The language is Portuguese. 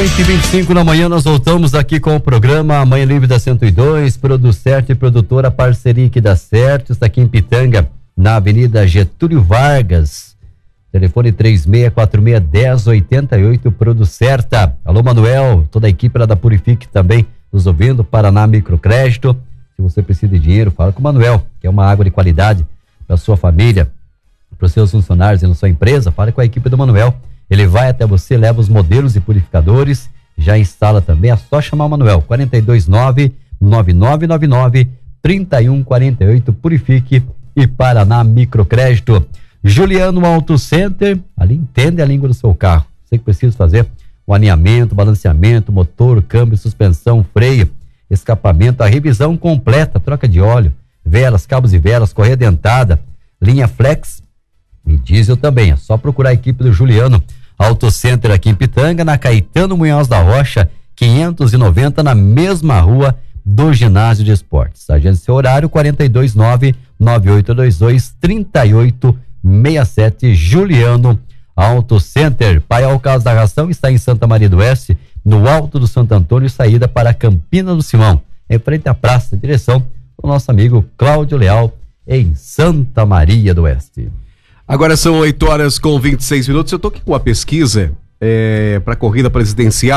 8h25 da manhã, nós voltamos aqui com o programa Manhã Livre da 102, Producerto e Produtora, parceria que dá certo. Está aqui em Pitanga, na Avenida Getúlio Vargas. Telefone 3646-1088, Producerta. Alô, Manuel, toda a equipe lá da Purifique também nos ouvindo, Paraná Microcrédito. Se você precisa de dinheiro, fala com o Manuel, que é uma água de qualidade para sua família, para os seus funcionários e na sua empresa. Fale com a equipe do Manuel. Ele vai até você, leva os modelos e purificadores, já instala também, é só chamar o Manuel, 429-9999-3148, Purifique e Paraná Microcrédito. Juliano Auto Center, ali entende a língua do seu carro. Você que precisa fazer o alinhamento, balanceamento, motor, câmbio, suspensão, freio, escapamento, a revisão completa, troca de óleo, velas, cabos e velas, correia dentada, linha flex e diesel também. É só procurar a equipe do Juliano Auto Center aqui em Pitanga, na Caetano Munhoz da Rocha, 590, na mesma rua do Ginásio de Esportes. Agência horário 429-9822-3867, Juliano Auto Center. Paiol Casa da Ração está em Santa Maria do Oeste, no Alto do Santo Antônio, saída para Campina do Simão, em frente à praça, direção do nosso amigo Cláudio Leal, em Santa Maria do Oeste. Agora são 8h26. Eu tô aqui com a pesquisa para a corrida presidencial.